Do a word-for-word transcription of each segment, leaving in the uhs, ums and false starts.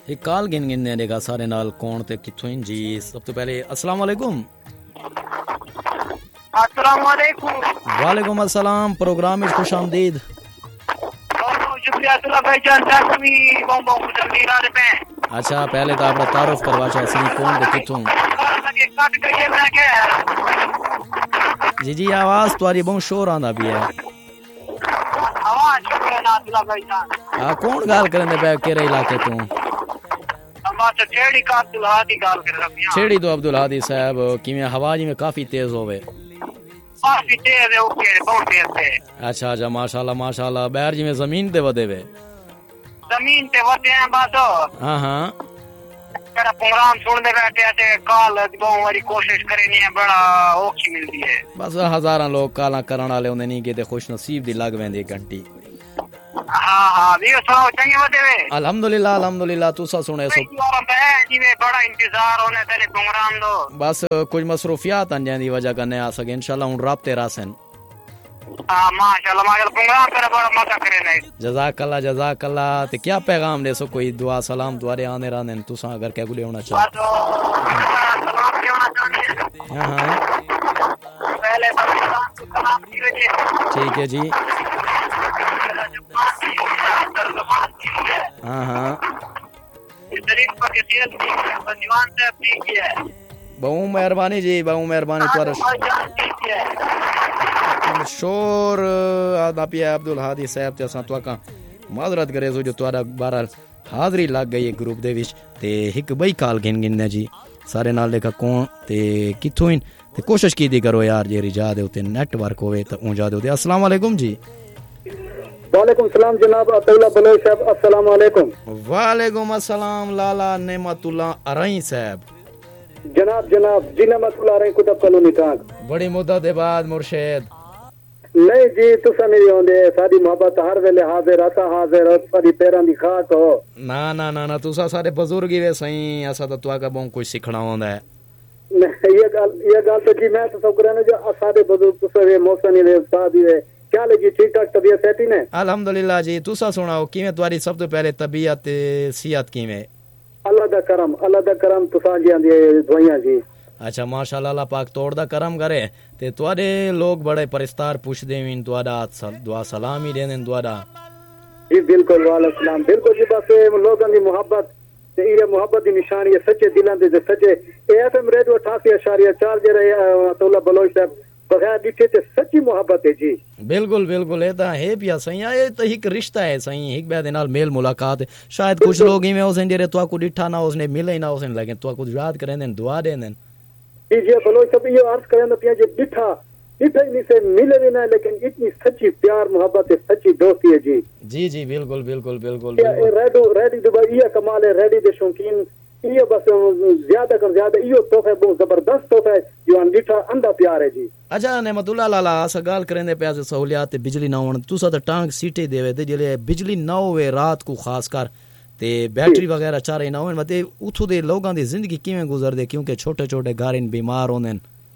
ایک کال گن گن دے گا سارے نال کون تے کتھوں جی. سب تو پہلے السلام علیکم. السلام علیکم. وعلیکم السلام. پروگرام میں خوش آمدید. شکریہ اللہ بھائی جان. تاکمی بم بم جلدی راہ پہ. اچھا پہلے تو اپنا تعارف کروا چاہے سی کون تے کتھوں. جی جی آواز تمہاری بہت شور آندا بھی ہے. آواز شکریہ اللہ بھائی جان. ہاں کون گال کرن دے پے کیڑے علاقے تو؟ بس چھیڑی کا عبدالہادی گال کر رہا ہوں. چھیڑی تو عبدالہادی صاحب کیویں ہوا جی میں کافی تیز ہوے. کافی تیز ہے اوکے بہت تیز ہے. اچھا اچھا ماشاءاللہ ماشاءاللہ. بہر جی میں زمین تے ودے وے. زمین تے ودے ہیں بس. ہاں ہاں میرا پروگرام سن دے بیٹھے تے کال بہت بڑی کوشش کرنی ہے بڑا اوکھی ملتی ہے. بس ہزاراں لوگ کالاں کرن والے ہوندے نہیں کہ تے خوش نصیب دی لگ ویندی گھنٹی. ہاں ہاں یہ سو چنگے ودے وے. الحمدللہ الحمدللہ. تسا سنے سو جی میں بڑا انتظار ہونے تیرے پروگرام دو. بس کچھ مصروفیات ان جان دی وجہ کرنے آ سکے انشاءاللہ ہن رب تے راسن. ہاں ماشاءاللہ ماشاءاللہ پروگرام کرے بڑا مزہ کرے نہیں. جزاک اللہ جزاک اللہ. تے کیا پیغام دے سو کوئی دعا سلام دوارے آنے رانے تسا اگر کہ گلے ہونا چاہو. سلام کہنا چاہتے ہیں. ہاں ہاں پہلے سلام کیجیے. ٹھیک ہے جی. ہاں ہاں بہو مہربانی جی بہو مہربانی. تھوڑا شور آدھا پیا عبدالہادی صاحب تے اساں تواکاں معذرت کرے سو جو تھوڑا بہرحال حاضری لگ گئی ہے گروپ دے وچ. تے ایک بئی کال گن گن جی سارے نال دیکھا کون تے کتھوں تے کوشش کیتی کرو یار جے رجا دے تے نیٹ ورک ہوے تے اون جا دے. السلام علیکم جی. وعلیکم السلام جناب عطیہ بلوچ صاحب. السلام علیکم. وعلیکم السلام لالا نعمت اللہ ارئی صاحب. جناب جناب جی نعمت اللہ ارئی کتب کالونی ٹانک. بڑی مدت دے بعد مرشد. نہیں جی تسا نہیں ہوندے. ساری محبت ہر ویلے حاضر آتا حاضر ساری پیراں دی خاک ہو. نا نا نا نا تسا سارے بزرگ ہی وے سہیں اسا تو تواکا بہت کچھ سیکھنا ہوندا ہے. یہ گل یہ گل تو جی میں تو کرنا جو سارے بزرگ تسا وے محسن وے استاد وے کیا لے جی ٹھیک ٹھاک طبیعت صحت نے. الحمدللہ جی. تسا سناؤ کیویں تمہاری سب تو پہلے طبیعت تے صحت کیویں؟ اللہ دا کرم اللہ دا کرم تساں جیاں دی دعائیاں جی. اچھا ماشاءاللہ اللہ پاک توڑ دا کرم کرے. تے تواڈے لوگ بڑے پرستار پوچھدے وین تواڈا دعا سلام ہی دین تواڈا. جی بالکل وعلیکم السلام. بالکل جی بس لوگاں دی محبت تے یہ محبت دی نشانی ہے سچے دلاں دے سچے. اے ایف ایم ریڈیو اٹھاسی اشاریہ چار جے رہے عطیہ بلوچ صاحب بغیر ڈٹھے تے سچی محبت ہے جی. بالکل بالکل. اے تا ہے پیا سائیں. اے تو ایک رشتہ ہے سائیں. ایک بے دے نال میل ملاقات. شاید کچھ لوگ ہی میں اسن جڑے تو کو ڈٹھا نہ اسنے ملے نہ اسن لیکن تو کو یاد کرین دین دعا دین دین. جی جی بلوچ صاحب یہ عرض کرن پیا جی ڈٹھا ڈٹھا نہیں سے ملے بھی نہ لیکن اتنی سچی پیار محبت ہے سچی دوستی ہے جی. جی جی بالکل بالکل بالکل. ریڈو ریڈی دبئی یہ کمال ہے. ریڈی دے شوقین یہ بس زیادہ کر زیادہ یہ تحفہ بہت زبردست تحفہ ہے جو انڈیٹھا اندھا پیار ہے جی. اچھا نعمت اللہ لالا اسا گال کرنے پیا سہولیات بجلی نہ ہون تسا تے ٹانگ سیٹے دے تے جلے بجلی نہ ہوے رات کو خاص کر تے بیٹری وغیرہ چارے نہ ہون متے اتھو دے لوگاں دی زندگی کیویں گزردے کیونکہ چھوٹے چھوٹے گھر بیمار ہوندے.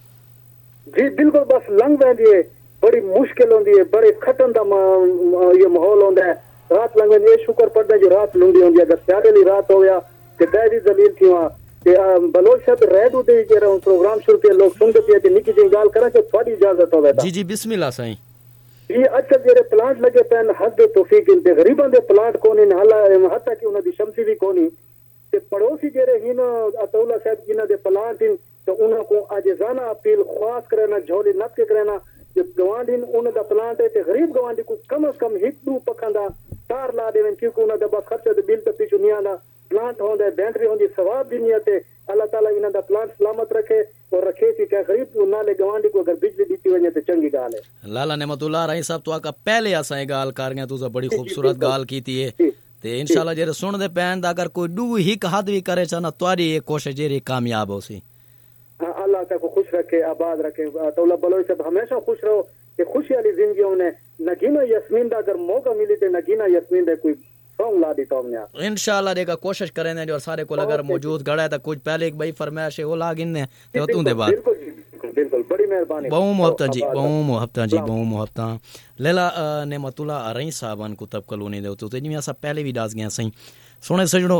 جی بالکل بس لنگ ویندی ہے بڑی مشکل ہوندی ہے بڑے کھٹن دا یہ ماحول ہوندا ہے. رات لنگ ویندی ہے شکر پڑدا جو رات لنگی ہوندی ہے. اگر سیاڑے لی رات ہویا تے ڈیری ذلیل تھیواں تے بلوچ صاحب ریڈیو تے جڑا پروگرام شروع کیا لوگ سن دے تے نکی جی گال کراں کہ تھوڑی اجازت ہوے. جی جی بسم اللہ سائیں. یہ اچھا جڑے پلانٹ لگے پین حد توفیق تے غریباں دے پلانٹ کونی حالا حتی کہ انہاں دی شمسی بھی کونی تے پڑوسی جڑے ہن عطیہ صاحب جنہاں دے پلانٹ ہن تو انہاں کو عاجزانہ اپیل خاص کرنا جھولی نپ کے کرنا جو گوانڈی انہاں دا پلانٹ ہے تے غریب گوانڈی کو کم از کم ایک دو پکھاں دا تار لا دیون کیونکہ انہاں دا بس خرچہ تے بل تے پیچھے نہیں آندا. پلانٹ ہوندا ہے بیٹری ہوندی ثواب دی نیت ہے. اللہ تعالیٰ انہاں دا پلانٹ سلامت رکھے اور رکھے سی کہ غریب کو نالے گوانڈی کو اگر بجلی دیتی ونجے تے چنگی گال ہے. لالا نعمت اللہ رائی صاحب تو آکا پہلے اساں گال کر گئے تو بڑی خوبصورت گال کیتی ہے تے انشاءاللہ جے سن دے پین دا اگر کوئی دو ہک حد بھی کرے چانا تواڈی یہ کوشش جے کامیاب ہو سی. اللہ تعالیٰ کو خوش رکھے آباد رکھے. عطیہ بلوچ صاحب ہمیشہ خوش رہو کہ خوشی والی زندگی انہیں نگینہ یاسمین دا اگر موقع ملی تے نگینہ یاسمین دے کوئی سونگ لا دی تو ہم نے انشاءاللہ دیکھا کوشش کریں گے جو سارے کو اگر موجود گڑا ہے تو کچھ پہلے ایک بھائی فرمائش ہے وہ لا گنے تے تو دے بعد بالکل بڑی مہربانی. بہو محبت جی بہو محبت جی بہو محبت. لیلا نعمت اللہ ارئی صاحبان کو تب کلونی دے تو جی اسا پہلے بھی دس گیا سیں سونے سجڑو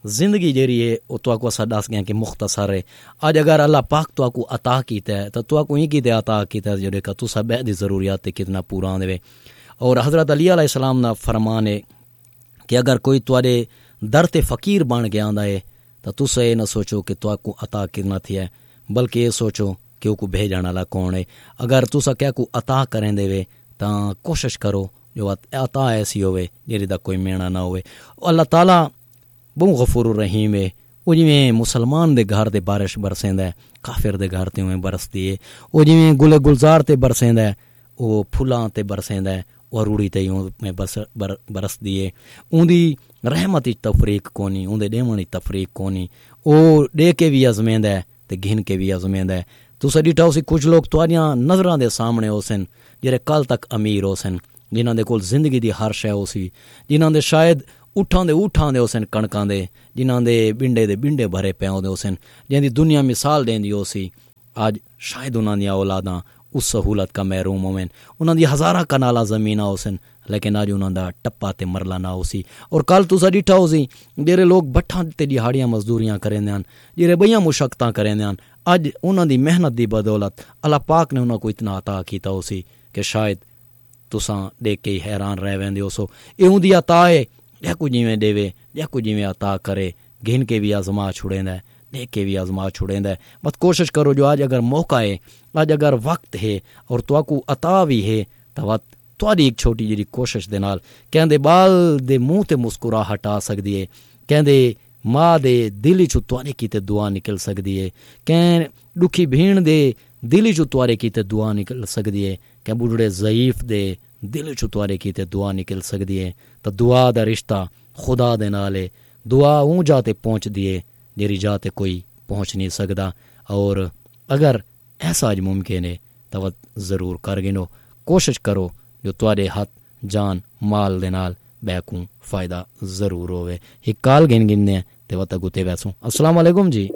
जिंदगी जेरी है वो तो को असा दस गया कि मुख्तसर है। आज अगर अल्लाह पाक तो को अता कीता है तो तो को ही कीते अता कीता है जेडे का तू सब दी ज़रूरियात कितना पूरा देवे। और हज़रत अली अलैहिस्सलाम ना फरमान है कि अगर कोई तुआरे दर ते फ़कीर बन गया आंदा है तो तुस ये न सोचो कि तो को अता कितना थी है, बल्कि ये सोचो कि वो को भेजण वाला कौन है। अगर तुस क्या को अता करें देवे तो कोशिश करो जो अता ऐसी होवे जेरी दा कोई मेणा ना होवे। अल्लाह ताला बहु गफूर रहीम है। वो जिमें मुसलमान दे घर दे बारिश बरसेंदा है काफिर दे घर ते उवें बरसदी है। वो जिमें गुले गुलजार ते बरसेंदा है वो फुलां ते बरसेंदा है और रूड़ी ते में बस बर, बरसदी है। उंदी रहमत च तफरीक कोनी, उंदे डेवण च तफरीक कोनी। वो डे के भी आजमेंदा है ते घिन के भी आजमेंदा है। तुस डिठा उसी कुछ लोग तुआरियां नज़रां दे सामने होसन जेरे कल तक अमीर होसन, जिन्हां दे कोल जिंदगी दी हर शै होसी, जिन्हां दे शायद उठां दे उठां दे होसन कणकां दे, जिन्हां दे बिंडे दे बिंडे भरे पे होंदे होसन, जिंदी दुनिया मिसाल देंदी होसी। आज शायद उन्हां दियां औलादां उस सहूलत का महरूम होवन, उन्हां दी हज़ारां कनाला ज़मीन होसन लेकिन अज उन्हां दा टप्पा ते मरला ना होसी। और कल तुसा डिठा होसी जेरे लोग बट्ठां ते दिहाड़ियां मजदूरियां करेंदे हन, जेरे बईयां मुशक्कतां करेंदे हन, अज उन्हां दी मेहनत दी बदौलत अल्लाह पाक ने उन्हां को इतना अता कीता होसी कि शायद तुसां देख के हैरान रह वेंदे होसो। ए उंदी अता है जैकू जिवें देवे जैकू जिवें अता करे, घिन के भी आजमा छुड़ेंदा है, देख के भी आजमा छुड़ेंदा है। बस कोशिश करो जो आज अगर मौका है, आज अगर वक्त है और तुआकू अता भी है तो तुहाडी एक छोटी जी कोशिश दे नाल कहंदे बाल दे मुंह ते मुस्कुराहट आ सकदी है, कहंदे माँ दे दिल चो तुआरे कीते दुआ निकल सकदी है, कैं दुखी भीण दे दिल चो तुआरे कीते दुआ निकल सकदी है, कैं बुढ़ड़े ज़ईफ दे दिल चो तुआरे कीते दुआ निकल सकदी है। तो दुआ दा रिश्ता खुदा दे नाल है। दुआ ऊं जाते पहुँचदी है जेरी जाते कोई पहुँच नहीं सकदा। और अगर ऐसा अज मुमकिन है तो ज़रूर कर गिनो, कोशिश करो जो तुआरे हाथ जान माल दे नाल बैकू फ़ायदा ज़रूर होवे। एक काल गिन गिनने ते वत गुते वैसू। अस्सलाम वालेकुम जी।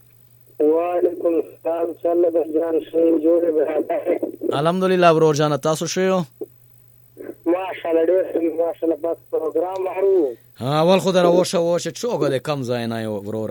वालेकुम सलाम। चल बजान से जोड़े बराबर अल्हम्दुलिल्लाह ब्रोर जाना तासु शयो माशाल्लाह दे माशाल्लाह बस प्रोग्राम मारू। हाँ अवल खुदा रोश वोश छो गले कम जायना यो ब्रोर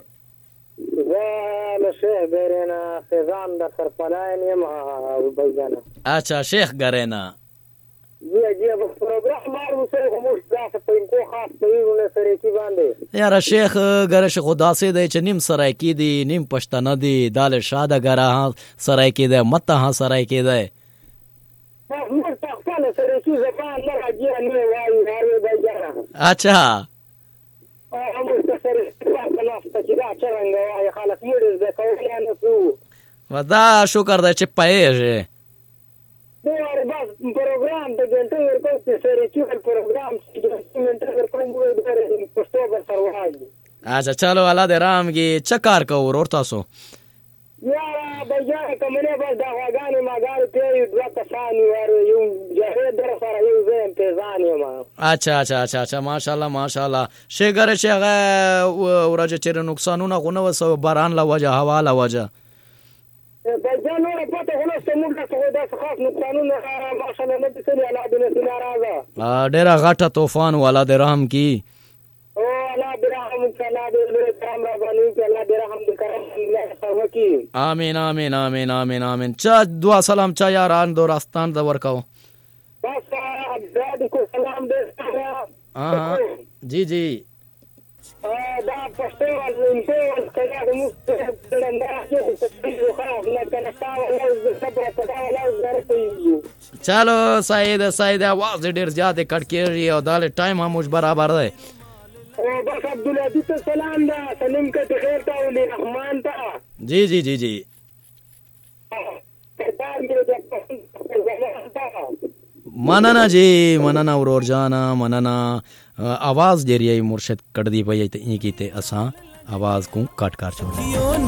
वाला शेख बेरेना खिजान दा सरपलाइन यम बजाना। अच्छा शेख गरेना जी जी अब प्रोग्राम मारू से हमस दा से इनको खास पईने सरे की बांधे यार शेख गरश खुदा से दे निम सराय की दी निम पश्ता नदी दाल शादा गरा हाँ सराय की दे मत हाँ सराय की दे अच्छा वदा शुक्र दे चिप्पाए जे बस प्रोग्राम तो जनते को सरे की प्रोग्राम अच्छा चलो अल्लाह दे राम की चकार को और तासो यार भैया कमरे पर दावागानी मागार पे दुआ तसानी और यूं जहे दर सारा यूं ज़ेन तेजानी मा। अच्छा अच्छा अच्छा अच्छा माशाल्लाह माशाल्लाह शेगर शेग और जे चेरे नुकसानु ना गुना वस बारान ला वजह हवा ला वजह भैया नो पता होना समुद्र से होदा खास नुकसानु ना माशाल्लाह नबी सल्लल्लाहु अलैहि वसल्लम नाराजा आ डेरा घाटा तूफान वाला दे रहम की ओ अल्लाह दे रहम अल्लाह दे रहम रबानी के अल्लाह दे रहम करम अल्लाह सबकी आमीन आमीन आमीन आमीन आमीन। चा दुआ सलाम चा यार आन दो रास्तान दवर काओ बस दादी को सलाम दे हां जी जी दा पस्ते वाले इनसे कया मुझसे अंदर के तो खराब ना करता वाला सब पता वाला घर पे चलो सईद सईद आवाज डेर ज्यादा कट के रही है दाल टाइम हम मुझ बराबर है बस अब्दुल अजीज तो सलाम दा सलीम के खैर ता उली रहमान ता जी जी जी जी मनना जी मनना और जाना मनना आवाज दे रही है मुर्शिद कट दी पई ते ई कीते असां आवाज को कट कर छोड़